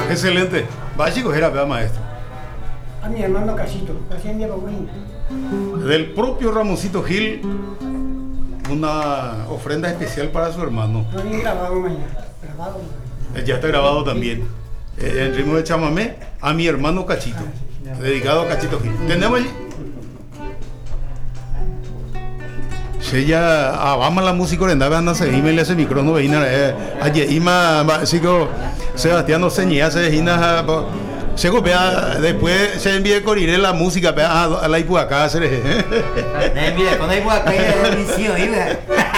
Excelente. Va chicos, era maestro. A mi hermano Cachito, recién Diego Win. Del propio Ramoncito Gil, una ofrenda especial para su hermano. No ni grabado mañana. Grabado. Ya está grabado también. En ritmo de chamamé, a mi hermano Cachito. Dedicado a Cachito Gil. Tenemos allí. Ella vamos la música orendada anda se dime ese micrófono veina allí ima sigo Sebastián no señía se dejina se copia después se envía correr la música a la ipu acá se envía con la ipu acá y la misión